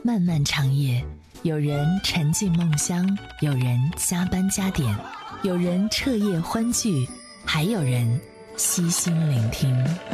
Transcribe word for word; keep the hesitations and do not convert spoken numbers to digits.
漫漫长夜，有人沉浸梦乡，有人加班加点，有人彻夜欢聚，还有人悉心聆听。